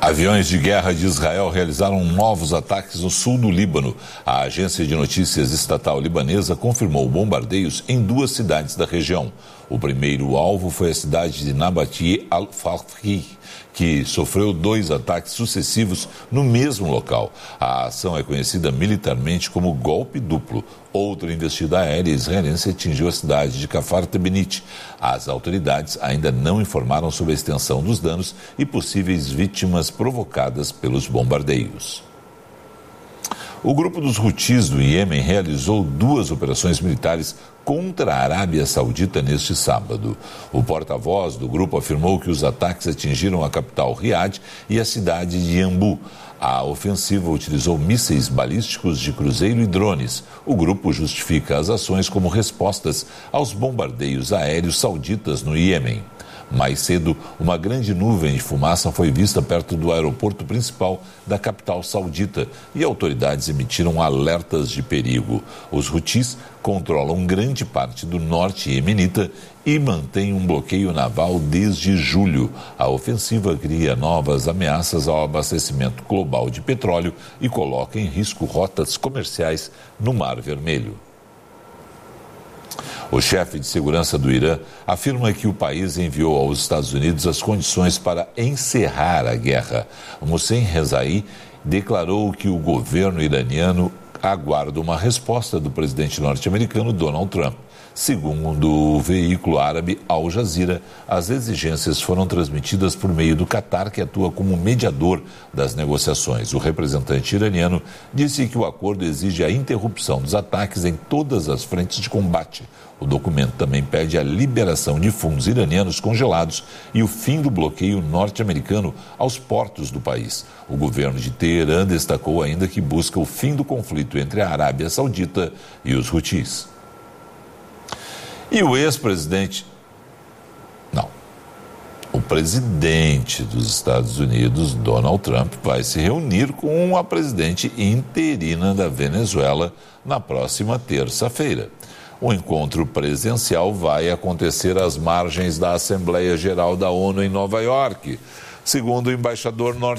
Aviões de guerra de Israel realizaram novos ataques no sul do Líbano. A agência de notícias estatal libanesa confirmou bombardeios em 2 cidades da região. O primeiro alvo foi a cidade de Nabati al-Fathi, que sofreu 2 ataques sucessivos no mesmo local. A ação é conhecida militarmente como golpe duplo. Outra investida aérea israelense atingiu a cidade de Kfar Tebenit. As autoridades ainda não informaram sobre a extensão dos danos e possíveis vítimas provocadas pelos bombardeios. O grupo dos Houthis do Iêmen realizou 2 operações militares contra a Arábia Saudita neste sábado. O porta-voz do grupo afirmou que os ataques atingiram a capital Riad e a cidade de Yanbu. A ofensiva utilizou mísseis balísticos de cruzeiro e drones. O grupo justifica as ações como respostas aos bombardeios aéreos sauditas no Iêmen. Mais cedo, uma grande nuvem de fumaça foi vista perto do aeroporto principal da capital saudita e autoridades emitiram alertas de perigo. Os Houthis controlam grande parte do norte iemenita e mantêm um bloqueio naval desde julho. A ofensiva cria novas ameaças ao abastecimento global de petróleo e coloca em risco rotas comerciais no Mar Vermelho. O chefe de segurança do Irã afirma que o país enviou aos Estados Unidos as condições para encerrar a guerra. Mohsen Rezaei declarou que o governo iraniano aguarda uma resposta do presidente norte-americano Donald Trump. Segundo o veículo árabe Al Jazeera, as exigências foram transmitidas por meio do Catar, que atua como mediador das negociações. O representante iraniano disse que o acordo exige a interrupção dos ataques em todas as frentes de combate. O documento também pede a liberação de fundos iranianos congelados e o fim do bloqueio norte-americano aos portos do país. O governo de Teherã destacou ainda que busca o fim do conflito entre a Arábia Saudita e os Houthis. E o ex-presidente... Não. O presidente dos Estados Unidos, Donald Trump, vai se reunir com a presidente interina da Venezuela na próxima terça-feira. O encontro presencial vai acontecer às margens da Assembleia Geral da ONU em Nova York. Segundo o embaixador norte